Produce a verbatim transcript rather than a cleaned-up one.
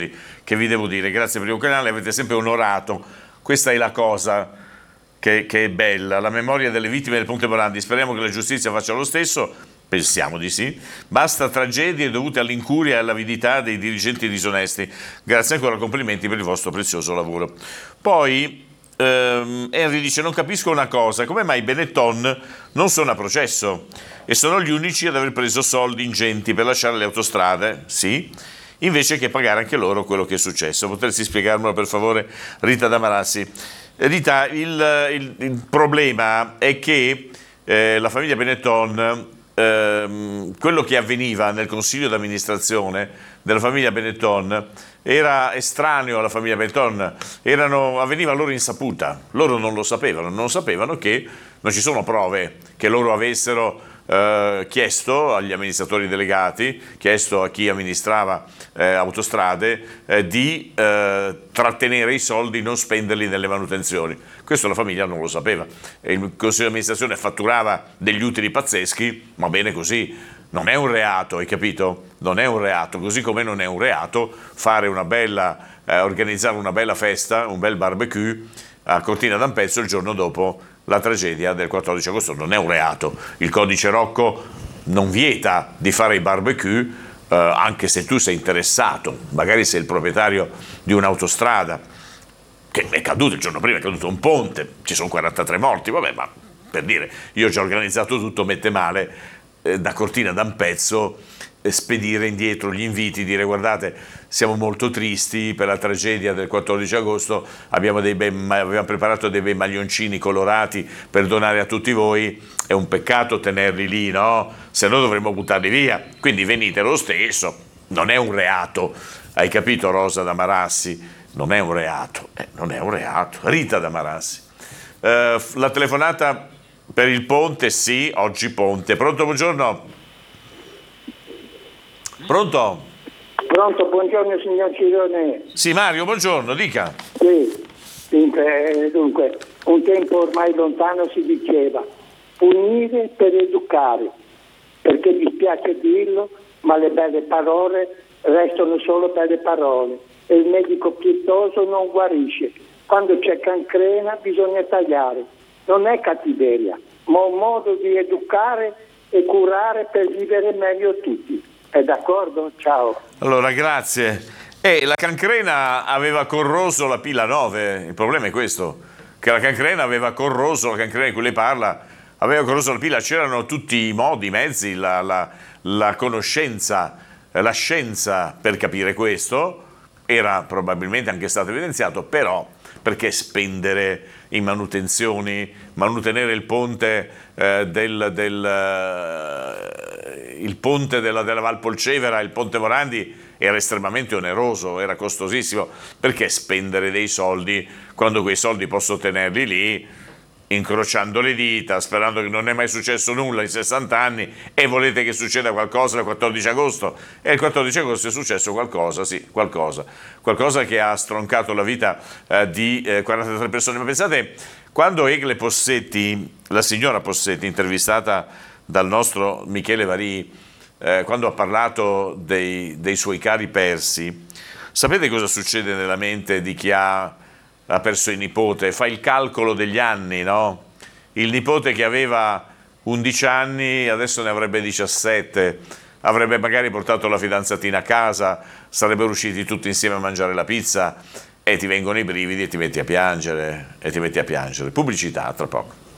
soldi. Che vi devo dire? Grazie per il canale, avete sempre onorato. Questa è la cosa che, che è bella, la memoria delle vittime del Ponte Morandi. Speriamo che la giustizia faccia lo stesso. Pensiamo di sì. Basta tragedie dovute all'incuria e all'avidità dei dirigenti disonesti. Grazie ancora, complimenti per il vostro prezioso lavoro. Poi ehm, Henry dice: non capisco una cosa, come mai Benetton non sono a processo e sono gli unici ad aver preso soldi ingenti per lasciare le autostrade, sì, invece che pagare anche loro quello che è successo. Potresti spiegarmelo per favore, Rita da Marassi? Rita, il, il, il problema è che eh, la famiglia Benetton, ehm, quello che avveniva nel consiglio d'amministrazione della famiglia Benetton era estraneo alla famiglia Benetton, erano, avveniva a loro insaputa, loro non lo sapevano, non sapevano che non ci sono prove che loro avessero eh, chiesto agli amministratori delegati, chiesto a chi amministrava eh, autostrade eh, di eh, trattenere i soldi, non spenderli nelle manutenzioni. Questo la famiglia non lo sapeva e il consiglio di amministrazione fatturava degli utili pazzeschi, va bene così. Non è un reato, hai capito? Non è un reato, così come non è un reato fare una bella, eh, organizzare una bella festa, un bel barbecue a Cortina d'Ampezzo il giorno dopo la tragedia del quattordici agosto. Non è un reato. Il codice Rocco non vieta di fare i barbecue, eh, anche se tu sei interessato, magari sei il proprietario di un'autostrada che è caduto il giorno prima, è caduto un ponte, ci sono quarantatré morti, vabbè, ma per dire, io ho già organizzato tutto, mette male da Cortina d'Ampezzo spedire indietro gli inviti, dire guardate siamo molto tristi per la tragedia del quattordici agosto, abbiamo, dei bei, abbiamo preparato dei bei maglioncini colorati per donare a tutti voi, è un peccato tenerli lì, no? Se no dovremmo buttarli via, quindi venite lo stesso, non è un reato, hai capito Rosa da Marassi? Non è un reato, eh, non è un reato. Rita da Marassi, eh, la telefonata per il ponte, sì, oggi ponte. Pronto, buongiorno. Pronto? Pronto, buongiorno signor Cirone. Sì, Mario, buongiorno, dica. Sì, dunque, dunque, un tempo ormai lontano si diceva punire per educare, perché dispiace dirlo, ma le belle parole restano solo belle parole e il medico pietoso non guarisce. Quando c'è cancrena bisogna tagliare. Non è cattiveria, ma un modo di educare e curare per vivere meglio tutti. È d'accordo? Ciao. Allora, grazie. E la cancrena aveva corroso la pila nove, il problema è questo, che la cancrena aveva corroso, la cancrena di cui lei parla, aveva corroso la pila, c'erano tutti i modi, i mezzi, la, la, la conoscenza, la scienza per capire questo, era probabilmente anche stato evidenziato, però perché spendere in manutenzioni, manutenere il ponte eh, del, del eh, il ponte della, della Valpolcevera, il ponte Morandi era estremamente oneroso, era costosissimo, perché spendere dei soldi quando quei soldi posso tenerli lì incrociando le dita, sperando che non è mai successo nulla in sessanta anni e volete che succeda qualcosa il quattordici agosto? E il quattordici agosto è successo qualcosa, sì, qualcosa, qualcosa che ha stroncato la vita eh, di eh, quarantatré persone. Ma pensate, quando Egle Possetti, la signora Possetti, intervistata dal nostro Michele Varì, eh, quando ha parlato dei, dei suoi cari persi, sapete cosa succede nella mente di chi ha ha perso il nipote? Fa il calcolo degli anni, no? Il nipote che aveva undici anni adesso ne avrebbe diciassette, avrebbe magari portato la fidanzatina a casa, sarebbero usciti tutti insieme a mangiare la pizza e ti vengono i brividi e ti metti a piangere, e ti metti a piangere. Pubblicità tra poco.